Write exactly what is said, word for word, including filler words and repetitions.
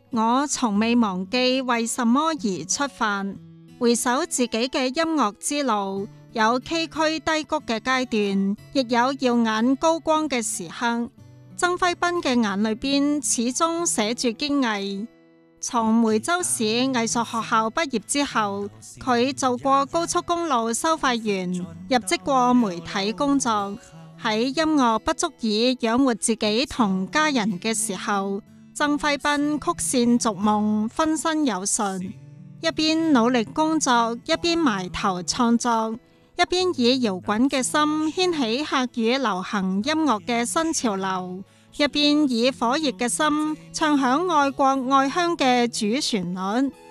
我從未忘記為什麼而出發，回首自己嘅音樂之路，有崎嶇低谷嘅階段，亦有耀眼高光嘅時刻。曾輝斌嘅眼裏邊始終寫住堅毅。從梅州市藝術學校畢業之後，佢做過高速公路收費員，入職過媒體工作。喺音樂不足以養活自己同家人嘅時候，曾輝斌曲線逐夢，分身有術，一邊努力工作，一邊埋頭創作，一邊以搖滾嘅心掀起客語流行音樂嘅新潮流，一邊以火熱嘅心唱響愛國愛鄉嘅主旋律。